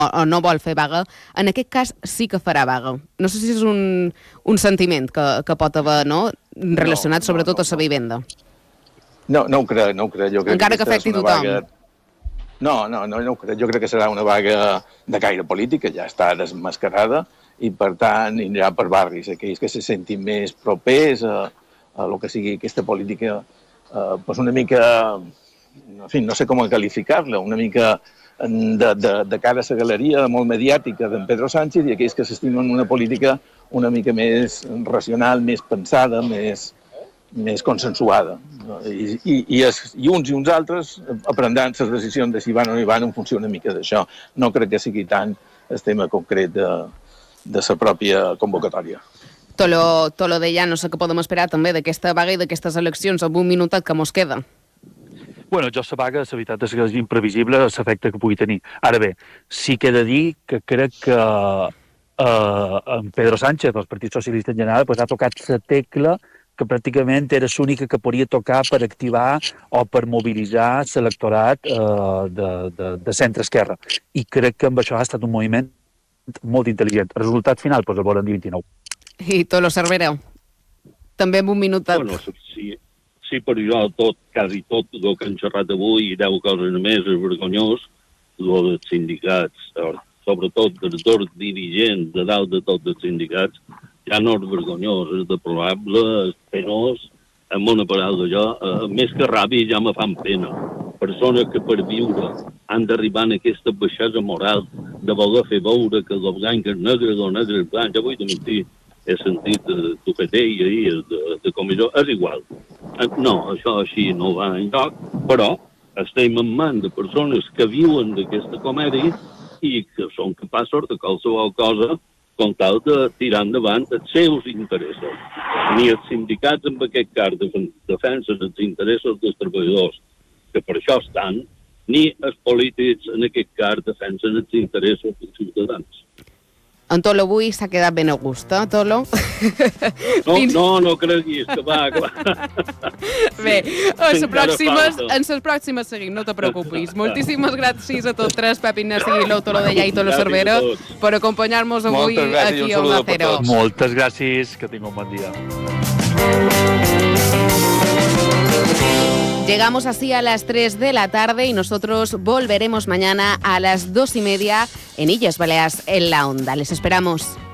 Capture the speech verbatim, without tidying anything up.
o no vol fer vaga, en aquest cas sí que farà vaga. No sé si és un, un sentiment que, que pot haver, no?, relacionat no, no, sobretot no, no, a la vivenda. No, no ho crec, no ho crec. Jo crec Encara que, que afecti tothom. Vaga... No, no, no, no ho crec. Jo crec que serà una vaga de caire polític, que ja està desmascarada, i per tant anirà per barris, aquells que se sentin més propers a, a lo que sigui aquesta política, eh, pues una mica, en fi, no sé com qualificar-la, una mica de, de, de cara a la galeria molt mediàtica d'en Pedro Sánchez, i aquells que s'estimen una política una mica més racional, més pensada, més, més consensuada. I, i, i, es, I uns i uns altres aprendran les decisions de si van o no hi van en funció una mica d'això. No crec que sigui tant el tema concret de, de la pròpia convocatòria. Tot lo, tot lo de ja, no sé què podem esperar també d'aquesta vaga i d'aquestes eleccions, amb un minutet que mos queda. Bueno, jo la vaga, la veritat és que és imprevisible l'efecte que pugui tenir. Ara bé, sí que he de dir que crec que eh, en Pedro Sánchez, el Partit Socialista en general, pues, ha tocat la tecla que pràcticament era l'única que podria tocar per activar o per mobilitzar l'electorat eh, de, de, de centre-esquerra. I crec que amb això ha estat un moviment molt intel·ligent. El resultat final, doncs, el volen dir vint-i-nou. I tot lo Cervera. També en un minutet. Bueno, sí, sí, per jo tot, quasi tot el que han xerrat avui, i deu coses més, és vergonyós, el dels sindicats, sobretot dels dos dirigents de dalt de tots els sindicats, ja no és vergonyós, és deplorable, és penós, amb una paraula jo, eh, més que ràbia ja me fan pena. Persones que per viure han d'arribar a aquesta baixesa moral de voler fer veure que el blanc és negre, el negre és blanc. Ja vull mentir, he sentit eh, tu que deia ahir, de, de comissió, és igual. Eh, no, això així no va enlloc, però estem en mans de persones que viuen d'aquesta comèdia i que són capaços de qualsevol cosa com tal de tirar endavant els seus interessos. Ni els sindicats en aquest cas defensen els interessos dels treballadors, que per això estan, ni els polítics en aquest cas defensen els interessos dels ciutadans. En Tolo avui s'ha quedat ben a gust, eh, Tolo? No, no, no creguis, que va, que va. Bé, en les pròximes, en les pròximes seguim, no te preocupis. Moltíssimes gràcies a tots tres, Pep Ignasi, Lo Tolo de Lla i Tolo Cervera, per acompanyar-nos avui aquí a Onda Cero. Moltes gràcies, que tingueu un bon dia. Llegamos así a las tres de la tarde y nosotros volveremos mañana a las dos y media en Illes Balears en la Onda. Les esperamos.